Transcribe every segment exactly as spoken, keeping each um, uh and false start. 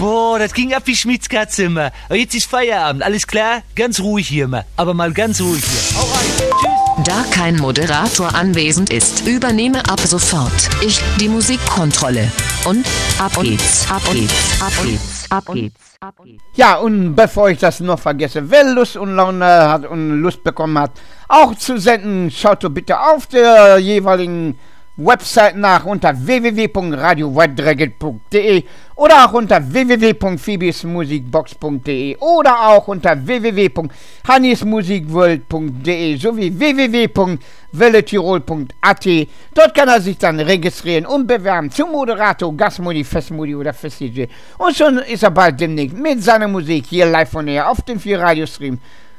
Boah, das ging ab wie Schmitzkatze immer. Aber jetzt ist Feierabend, alles klar? Ganz ruhig hier mal. Aber mal ganz ruhig hier. Hau rein. Tschüss. Da kein Moderator anwesend ist, übernehme ab sofort ich die Musikkontrolle. Und ab geht's, ab geht's, ab geht's, ab geht's. Ja, und bevor ich das noch vergesse, wer Lust und Laune hat und Lust bekommen hat, auch zu senden, schaut doch bitte auf der jeweiligen Website nach unter w w w punkt radio white punkt d e oder auch unter w w w punkt phoebes musikbox punkt d e oder auch unter w w w punkt hannis musikworld punkt d e sowie w w w punkt welle tirol punkt a t. Dort kann er sich dann registrieren und bewerben zum Moderator, Gastmodi, Festmodi oder Fest-D J. Und schon ist er bald demnächst mit seiner Musik hier live von hier auf dem vier Radiostream.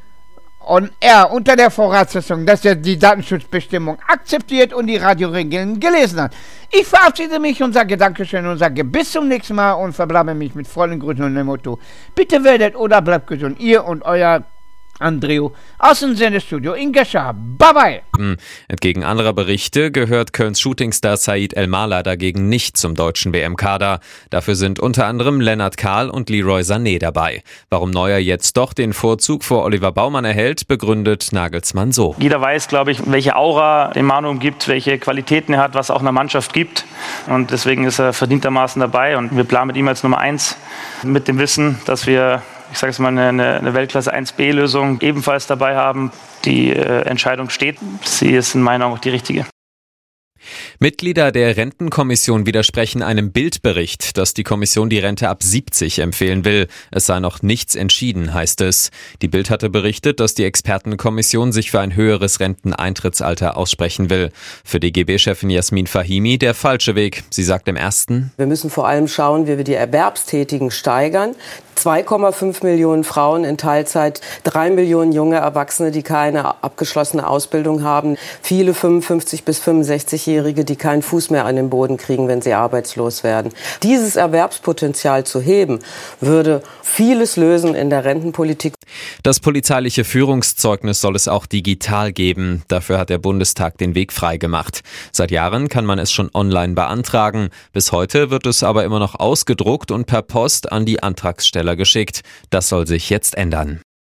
Und er unter der Voraussetzung, dass er die Datenschutzbestimmung akzeptiert und die Radioregeln gelesen hat. Ich verabschiede mich und sage Dankeschön und sage bis zum nächsten Mal und verbleibe mich mit vollen Grüßen und dem Motto: Bitte werdet oder bleibt gesund, ihr und euer Andreo aus dem Sendestudio in Gescher. Bye bye! Entgegen anderer Berichte gehört Kölns Shootingstar Said El-Mala dagegen nicht zum deutschen W M-Kader. Dafür sind unter anderem Lennart Kahl und Leroy Sané dabei. Warum Neuer jetzt doch den Vorzug vor Oliver Baumann erhält, begründet Nagelsmann so. Jeder weiß, glaube ich, welche Aura dem Manu umgibt, welche Qualitäten er hat, was auch einer Mannschaft gibt. Und deswegen ist er verdientermaßen dabei. Und wir planen mit ihm als Nummer eins mit dem Wissen, dass wir, ich sage es mal, eine, eine Weltklasse eins B Lösung ebenfalls dabei haben. Die äh, Entscheidung steht. Sie ist in meiner Augen auch die richtige. Mitglieder der Rentenkommission widersprechen einem Bildbericht, dass die Kommission die Rente ab siebzig empfehlen will. Es sei noch nichts entschieden, heißt es. Die Bild hatte berichtet, dass die Expertenkommission sich für ein höheres Renteneintrittsalter aussprechen will. Für D G B-Chefin Jasmin Fahimi der falsche Weg. Sie sagt im ersten: Wir müssen vor allem schauen, wie wir die Erwerbstätigen steigern. zwei Komma fünf Millionen Frauen in Teilzeit, drei Millionen junge Erwachsene, die keine abgeschlossene Ausbildung haben, viele fünfundfünfzig- bis fünfundsechzigjährige, die keinen Fuß mehr an den Boden kriegen, wenn sie arbeitslos werden. Dieses Erwerbspotenzial zu heben, würde vieles lösen in der Rentenpolitik. Das polizeiliche Führungszeugnis soll es auch digital geben. Dafür hat der Bundestag den Weg freigemacht. Seit Jahren kann man es schon online beantragen. Bis heute wird es aber immer noch ausgedruckt und per Post an die Antragsteller geschickt. Das soll sich jetzt ändern.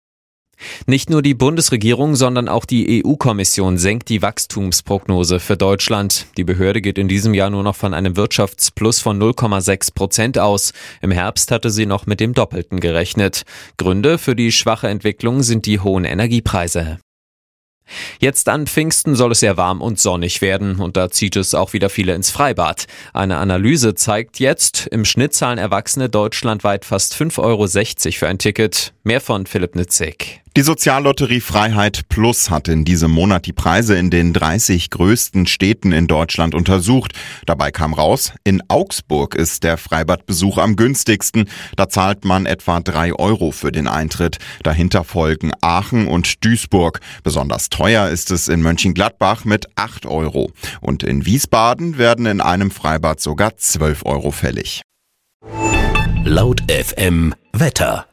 Nicht nur die Bundesregierung, sondern auch die E U-Kommission senkt die Wachstumsprognose für Deutschland. Die Behörde geht in diesem Jahr nur noch von einem Wirtschaftsplus von null Komma sechs Prozent aus. Im Herbst hatte sie noch mit dem Doppelten gerechnet. Gründe für die schwache Entwicklung sind die hohen Energiepreise. Jetzt an Pfingsten soll es sehr warm und sonnig werden und da zieht es auch wieder viele ins Freibad. Eine Analyse zeigt jetzt, im Schnitt zahlen Erwachsene deutschlandweit fast fünf Euro sechzig für ein Ticket. Mehr von Philipp Nitzig. Die Soziallotterie Freiheit Plus hat in diesem Monat die Preise in den dreißig größten Städten in Deutschland untersucht. Dabei kam raus, in Augsburg ist der Freibadbesuch am günstigsten. Da zahlt man etwa drei Euro für den Eintritt. Dahinter folgen Aachen und Duisburg. Besonders teuer ist es in Mönchengladbach mit acht Euro. Und in Wiesbaden werden in einem Freibad sogar zwölf Euro fällig. Laut F M Wetter.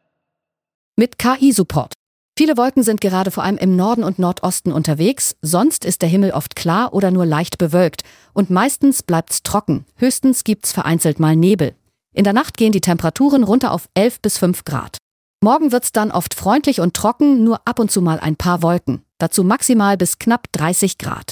Mit K I-Support. Viele Wolken sind gerade vor allem im Norden und Nordosten unterwegs, sonst ist der Himmel oft klar oder nur leicht bewölkt und meistens bleibt's trocken, höchstens gibt's vereinzelt mal Nebel. In der Nacht gehen die Temperaturen runter auf elf bis fünf Grad. Morgen wird's dann oft freundlich und trocken, nur ab und zu mal ein paar Wolken, dazu maximal bis knapp dreißig Grad.